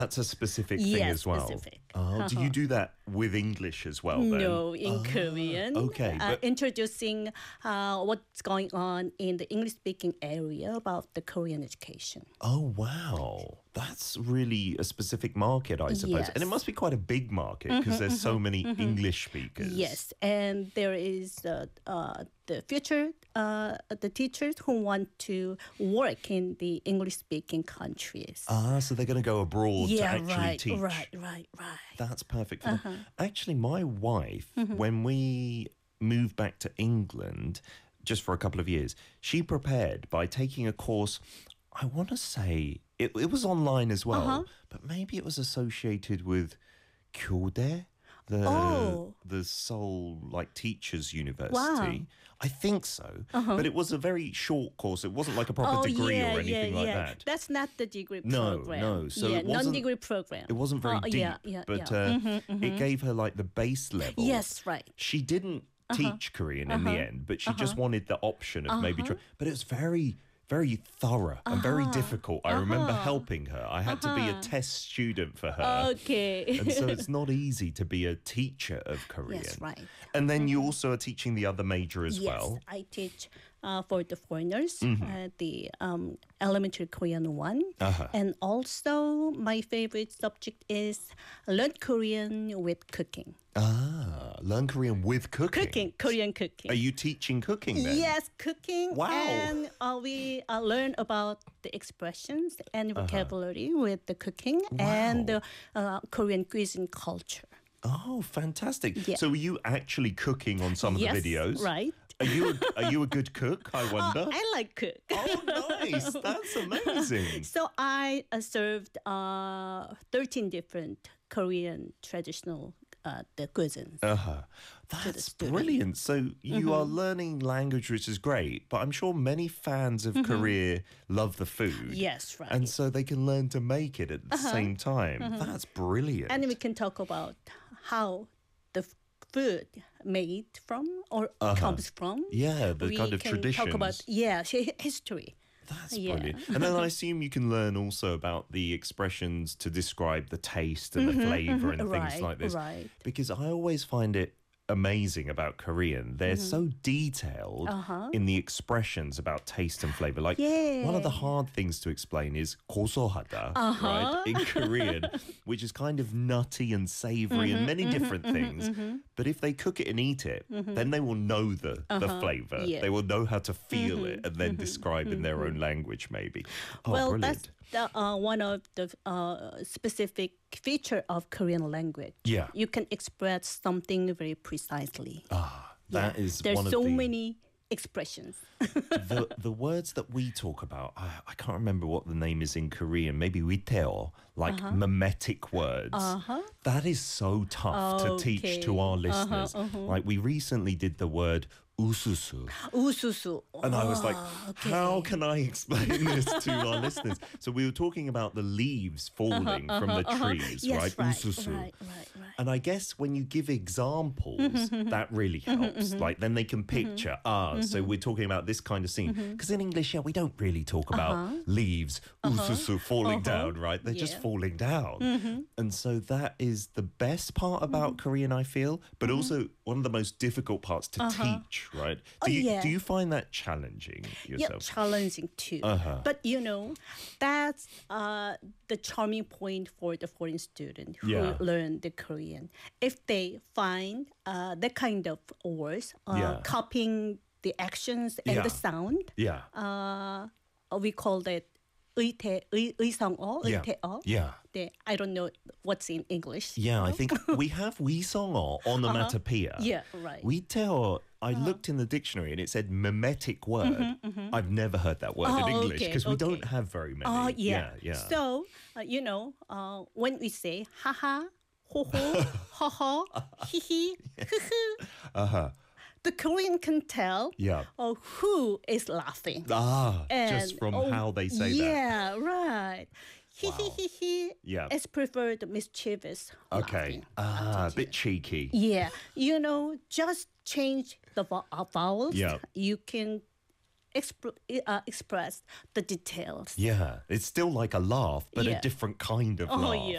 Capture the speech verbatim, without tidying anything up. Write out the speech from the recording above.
That's a specific thing Yes, as well. specific. Oh, do you do that with English as well then? No, in Ah, Korean. okay, Uh, but- introducing uh, what's going on in the English-speaking area about the Korean education. Oh, wow. That's really a specific market, I suppose. Yes. And it must be quite a big market because there's so many English speakers. Yes, and there is uh, uh, the future, uh, the teachers who want to work in the English-speaking countries. Ah, so they're going to go abroad to yeah, actually right, teach. right, right, right. That's perfect for them. Uh-huh. Actually, my wife, Mm-hmm. when we moved back to England just for a couple of years, she prepared by taking a course, I want to say, it, it was online as well, Uh-huh. but maybe it was associated with Kyode, the, Oh. the Seoul like Teachers University. Wow. I think so. But it was a very short course. It wasn't like a proper oh, degree yeah, or anything yeah, like yeah. that. That's not the degree No, program. no. So yeah, it wasn't- non-degree program. It wasn't very Oh, deep, yeah, yeah, but yeah. uh, Mhm, it gave her like the base level. Yes, right. She didn't teach Korean in the end, but she just wanted the option of maybe try. But it was very, very thorough and very difficult. I remember helping her. I had to be a test student for her. Okay. And so it's not easy to be a teacher of Korean. Yes, right. And then you also are teaching the other major as yes, well. I teach uh, for the foreigners, Mm-hmm. uh, the um, elementary Korean one. Uh-huh. And also, my favorite subject is learn Korean with cooking. Ah, learn Korean with cooking. Cooking, Korean cooking. Are you teaching cooking then? Yes, cooking. Wow. And uh, we uh, learn about the expressions and vocabulary with the cooking and the uh, Korean cuisine culture. Oh, fantastic. Yeah. So were you actually cooking on some of yes, the videos? right. Are you a, are you a good cook, I wonder? I like cook. Oh, nice. That's amazing. So I uh, served uh, thirteen different Korean traditional uh, the cuisines. Uh-huh. That's student. brilliant. So you are learning language, which is great, but I'm sure many fans of Korea love the food. Yes, right. And so they can learn to make it at the same time. That's brilliant. And we can talk about how the f- food made from or comes from. Yeah, the we kind of can talk about traditions. yeah hi- history. That's Yeah. brilliant. And then I assume you can learn also about the expressions to describe the taste and the flavor and things Right, like this. right. Because I always find it amazing about Korean. They're so detailed in the expressions about taste and flavor. Like Yeah. one of the hard things to explain is 고소하다, right? In Korean, which is kind of nutty and savory and many different things. But if they cook it and eat it, then they will know the, the flavor. Yeah. They will know how to feel it and then describe in their own language maybe. Oh, well, brilliant. that's the, uh, one of the uh, specific feature of Korean language. Yeah. You can express something very precisely. Ah, that is There's one of so the... many expressions. the the words that we talk about, I, I can't remember what the name is in Korean. Maybe witeo, like Uh-huh. mimetic words. That is so tough to teach Okay. to our listeners. Like we recently did the word ususu, 우수수. and I was like, Oh, okay. how can I explain this to our listeners? So we were talking about the leaves falling from the trees, Yes, right? right, Ususu. right, right, right. And I guess when you give examples, that really helps. Like then they can picture, ah, so we're talking about this kind of scene. Because in English, yeah, we don't really talk about leaves, ususu, falling down, right? They're just Yeah. falling down. And so that is the best part about Korean, I feel, but also one of the most difficult parts to teach, right? Do Oh, you, yeah. do you find that challenging Yeah, yourself? challenging too. Uh-huh. But you know, that's uh, the charming point for the foreign student who Yeah. learn the Korean. If they find uh, that kind of words, uh, Yeah. copying the actions and Yeah. the sound, Yeah. uh, we call that 의태, 의, 의성어, Yeah. 의태어. Yeah. The, I don't know what's in English. Yeah, I think we have 위성어 onomatopoeia. Yeah, right. 위태어, I looked in the dictionary and it said mimetic word. I've never heard that word in Oh, English okay, because we okay. don't have very many. Oh, yeah. yeah, yeah. So, uh, you know, uh, when we say haha, ho ho, ho ho, hi hi, hoo hoo, Uh-huh. the Korean can tell Yeah. uh, who is laughing. Ah, And, just from oh, how they say that. Yeah, right. Hi hi Wow. hi hi Yeah. is preferred mischievous Okay. laughing. Ah, a bit cheeky. Yeah, you know, just change the vo- uh, vowels. Yeah. You can exp- uh, express the details. Yeah, it's still like a laugh, but a Yeah. different kind of Oh, laugh. yeah.